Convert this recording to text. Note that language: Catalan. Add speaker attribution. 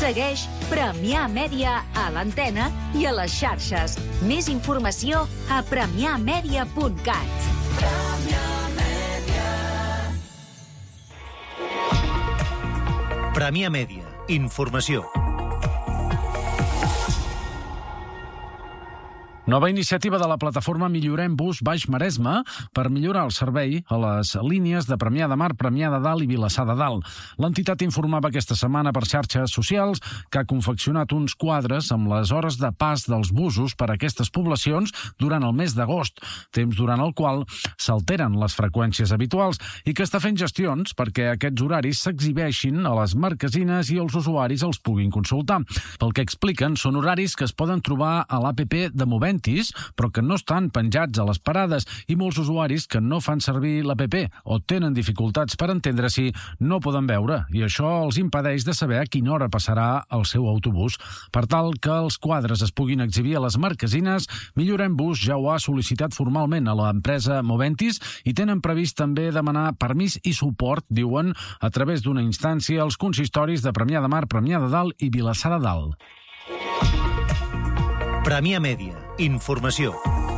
Speaker 1: Segueix Premià Mèdia a l'antena i a les xarxes. Més informació a premiamedia.cat.
Speaker 2: Premià Mèdia. Informació.
Speaker 3: Nova iniciativa de la plataforma Millorem Bus Baix Maresme per millorar el servei a les línies de Premià de Mar, Premià de Dalt i Vilassar de Dalt. L'entitat informava aquesta setmana per xarxes socials que ha confeccionat uns quadres amb les hores de pas dels busos per a aquestes poblacions durant el mes d'agost, temps durant el qual s'alteren les freqüències habituals i que està fent gestions perquè aquests horaris s'exhibeixin a les marquesines i els usuaris els puguin consultar. Pel que expliquen, són horaris que es poden trobar a l'APP de Moventis, però que no estan penjats a les parades i molts usuaris que no fan servir l'APP o tenen dificultats per entendre-s'hi no poden veure i això els impedeix de saber a quina hora passarà el seu autobús. Per tal que els quadres es puguin exhibir a les marquesines, Millorem Bus ja ho ha sol·licitat formalment a l'empresa Moventis i tenen previst també demanar permís i suport, diuen, a través d'una instància als consistoris de Premià de Mar, Premià de Dalt i Vilassar de Dalt.
Speaker 2: Premià Mèdia. Informació.